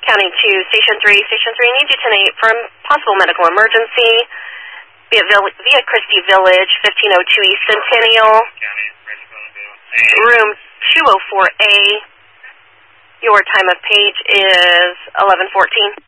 County 2, Station 3. Station 3 needs you tonight from possible medical emergency via Christie Village, 1502 East Centennial, room 204A. Your time of page is 11:14.